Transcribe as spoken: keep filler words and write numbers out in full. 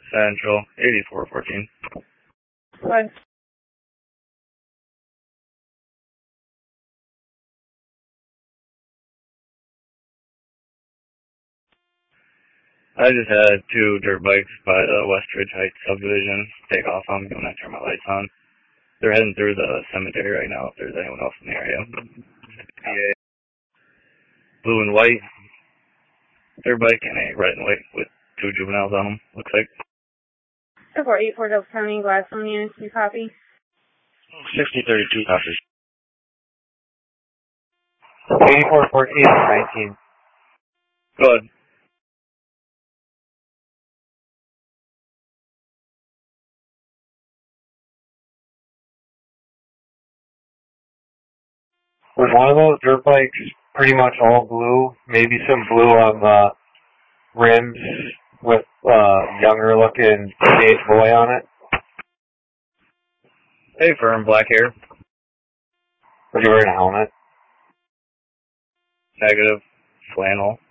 Central, eighty-four fourteen. Bye. I just had two dirt bikes by the Westridge Heights subdivision take off on me when I turn my lights on. They're heading through the cemetery right now if there's anyone else in the area. Yeah. Blue and white dirt bike and a red and white with two juveniles on them, looks like. four eight four Delta County, Gladstone units, you copy? sixty thirty-two copy. eighty-four fourteen, nineteen. Go ahead. Was one of those dirt bikes pretty much all blue? Maybe some blue on the rims with uh younger looking teenage boy on it? Hey, firm, black hair. Was he wearing a helmet? Negative. Flannel.